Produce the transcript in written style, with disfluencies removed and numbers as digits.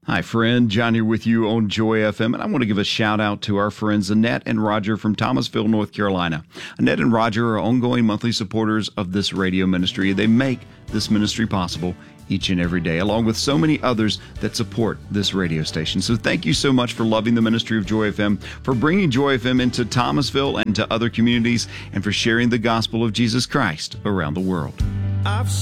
Hi, friend. John here with you on Joy FM, and I want to give a shout out to our friends Annette and Roger from Thomasville, North Carolina. Annette and Roger are ongoing monthly supporters of this radio ministry. They make this ministry possible each and every day, along with so many others that support this radio station. So thank you so much for loving the ministry of Joy FM, for bringing Joy FM into Thomasville and to other communities, and for sharing the gospel of Jesus Christ around the world.